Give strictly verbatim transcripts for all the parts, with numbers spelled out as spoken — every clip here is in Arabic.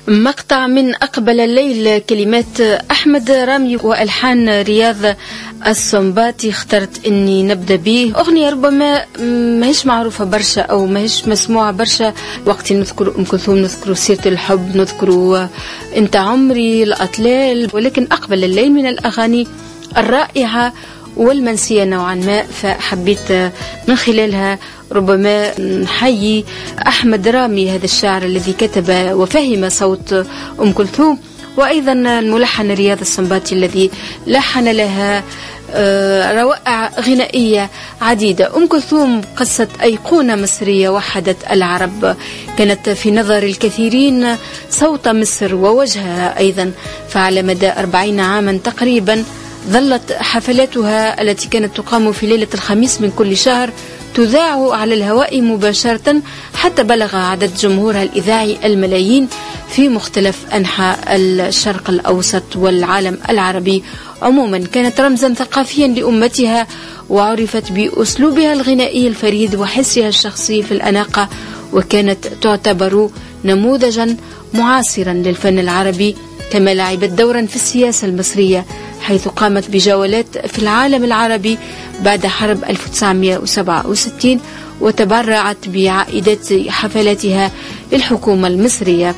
مقطع من أقبل الليل، كلمات أحمد رامي وألحان رياض السنباطي. اخترت أني نبدأ به أغنية ربما ماهيش معروفة برشا أو ماهيش مسموعة برشا. وقت نذكر أم كلثوم نذكر سيرة الحب، نذكر أنت عمري، الأطلال، ولكن أقبل الليل من الأغاني الرائعة والمنسية نوعا ما، فحبيت من خلالها ربما نحيي أحمد رامي، هذا الشاعر الذي كتب وفهم صوت أم كلثوم، وأيضا الملحن رياض السنباطي الذي لحن لها روائع غنائية عديدة. أم كلثوم قصة أيقونة مصرية وحدت العرب، كانت في نظر الكثيرين صوت مصر ووجهها أيضا، فعلى مدى أربعين عاما تقريبا ظلت حفلاتها التي كانت تقام في ليلة الخميس من كل شهر تذاع على الهواء مباشرة، حتى بلغ عدد جمهورها الإذاعي الملايين في مختلف أنحاء الشرق الأوسط والعالم العربي عموما. كانت رمزا ثقافيا لأمتها، وعرفت بأسلوبها الغنائي الفريد وحسها الشخصي في الأناقة، وكانت تعتبر نموذجا معاصرا للفن العربي، كما لعبت دورا في السياسة المصرية، حيث قامت بجولات في العالم العربي بعد حرب ألف وتسعمئة وسبعة وستين، وتبرعت بعائدات حفلاتها للحكومة المصرية.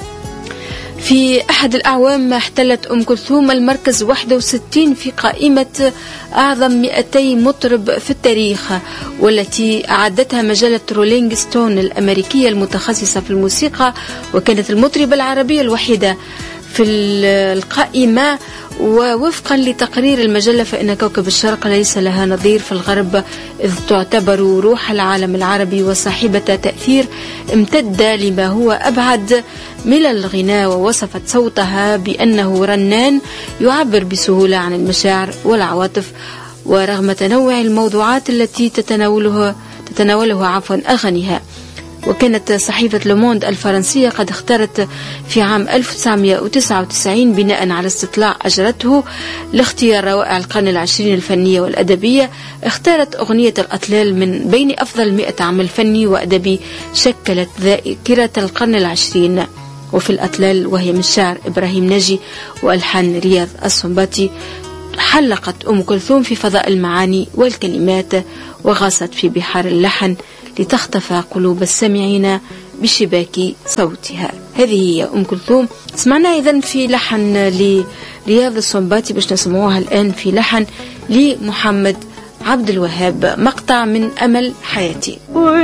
في أحد الأعوام احتلت أم كلثوم المركز واحد وستين في قائمة أعظم مئتي مطرب في التاريخ، والتي أعدتها مجلة رولينج ستون الأمريكية المتخصصة في الموسيقى، وكانت المطربة العربية الوحيدة في القائمة. ووفقا لتقرير المجلة فإن كوكب الشرق ليس لها نظير في الغرب، إذ تعتبر روح العالم العربي وصاحبة تأثير امتد لما هو أبعد من الغناء، ووصفت صوتها بأنه رنان يعبر بسهولة عن المشاعر والعواطف، ورغم تنوع الموضوعات التي تتناولها تتناوله عفوا أغانيها. وكانت صحيفة لوموند الفرنسية قد اختارت في عام ألف وتسعمئة وتسعة وتسعين بناء على استطلاع أجرته لاختيار روائع القرن العشرين الفنية والأدبية، اختارت أغنية الأطلال من بين أفضل مئة عمل فني وأدبي شكلت ذاكرة القرن العشرين. وفي الأطلال، وهي من شعر إبراهيم ناجي وألحان رياض السنباطي، حلقت أم كلثوم في فضاء المعاني والكلمات، وغاصت في بحار اللحن لتخطف قلوب السامعين بشباك صوتها. هذه هي أم كلثوم. سمعنا إذن في لحن لرياض السنباطي، باش نسمعوها الآن في لحن لمحمد عبد الوهاب، مقطع من أمل حياتي.